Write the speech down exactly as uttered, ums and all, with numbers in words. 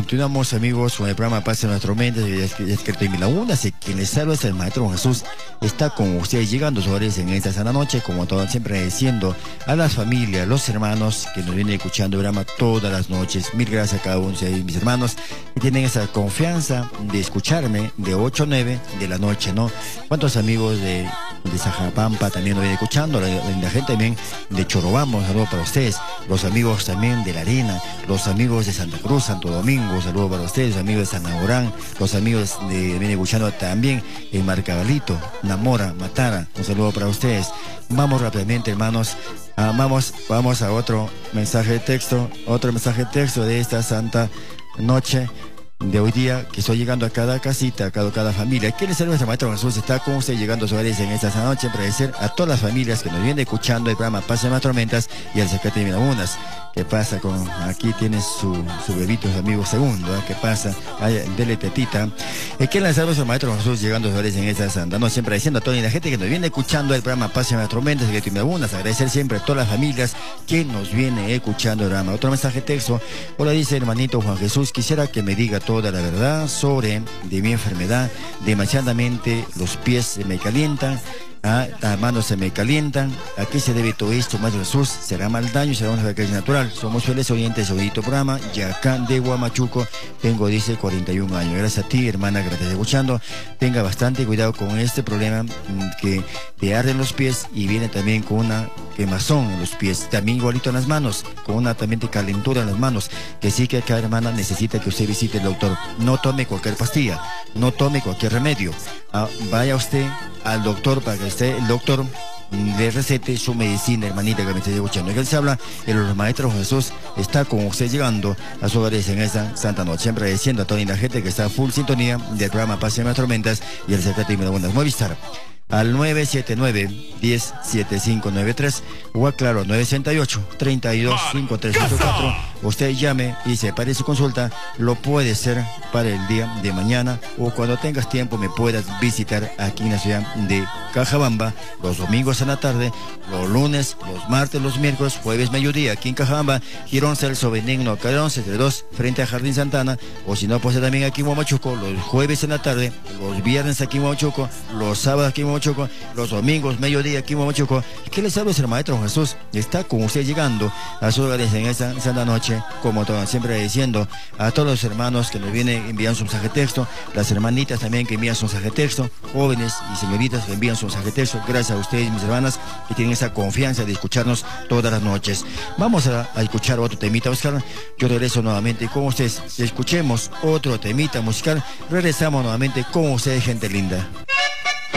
continuamos, amigos, con el programa Paz en nuestro mente, escrito en mi laguna. Así que les saluda es el Maestro Jesús. Está con ustedes llegando sobre en esta sana noche, como todo, siempre diciendo a las familias, los hermanos que nos vienen escuchando el programa todas las noches. Mil gracias a cada uno de mis hermanos que tienen esa confianza de escucharme de ocho a nueve de la noche, ¿no? ¿Cuántos amigos de, de Sajapampa también nos vienen escuchando? La, la gente también de Chorobamba, un saludo para ustedes. Los amigos también de La Arena, los amigos de Santa Cruz, Santo Domingo, un saludo para ustedes, los amigos de San Aurán, los amigos de vienen escuchando también en Marcabalito, Namora, Matara, un saludo para ustedes. Vamos rápidamente, hermanos, ah, vamos, vamos a otro mensaje de texto, otro mensaje de texto de esta santa noche de hoy día, que estoy llegando a cada casita, a cada, cada familia. ¿Quién es el nuestro Maestro Jesús? Está con usted llegando a su área en esta noche para agradecer a todas las familias que nos vienen escuchando el programa Paz en las Tormentas y al Secreto de Minamunas. ¿Qué pasa con aquí tienes su, su bebito, su amigo segundo? ¿eh? ¿Qué pasa? Ay, dele tetita. Eh, ¿Quién lanzamos el Maestro Jesús llegando a su área en esta santa noche? Siempre agradeciendo a toda la gente que nos viene escuchando el programa Paz en las Tormentas y el Secreto de Minamunas. Agradecer siempre a todas las familias que nos vienen escuchando el programa. Otro mensaje de texto. Hola, dice hermanito Juan Jesús, quisiera que me diga toda la verdad sobre de mi enfermedad. Demasiadamente los pies se me calientan, ah, las manos se me calientan. ¿A qué se debe todo esto, Maestro Jesús? ¿Será mal daño? ¿Será una enfermedad natural? Somos fieles oyentes de bonito programa. Yacán de Huamachuco, tengo, dice, cuarenta y un años. Gracias a ti, hermana, que te estás escuchando. Tenga bastante cuidado con este problema que te arden los pies y viene también con una quemazón en los pies, también igualito en las manos, con una también de calentura en las manos, que sí que cada hermana necesita que usted visite el doctor. No tome cualquier pastilla, no tome cualquier remedio. Ah, vaya usted al doctor para que usted, el doctor le recete su medicina, hermanita que me esté escuchando. Que él se habla, el Maestro Jesús está con usted llegando a su hogares en esta santa noche, siempre agradeciendo a toda la gente que está a full sintonía del programa Paz en las Tormentas y el Secreto de Minamunas. Movistar al nueve siete nueve, uno cero, siete cinco nueve tres o a claro nueve seis ocho, tres dos, cinco tres cinco cuatro. Usted llame y separe su consulta. Lo puede hacer para el día de mañana o cuando tengas tiempo me puedas visitar aquí en la ciudad de Cajabamba los domingos en la tarde, los lunes, los martes, los miércoles, jueves, mediodía aquí en Cajabamba, Girón Celso Benigno Calderón setenta y dos frente a Jardín Santana, o si no, pues también aquí en Huamachuco los jueves en la tarde, los viernes aquí en Huamachuco, los sábados aquí en Huamachuco, los domingos, mediodía aquí en Huamachuco. ¿Qué les habla? Es el Maestro Jesús. Está con usted llegando a sus hogares en esta santa noche, como todo, siempre diciendo a todos los hermanos que nos vienen enviando su mensaje de texto, las hermanitas también que envían su mensaje de texto, jóvenes y señoritas que envían su mensaje de texto. Gracias a ustedes, mis hermanas, que tienen esa confianza de escucharnos todas las noches. Vamos a, a escuchar otro temita musical. Yo regreso nuevamente con ustedes. Escuchemos otro temita musical. Regresamos nuevamente con ustedes, gente linda.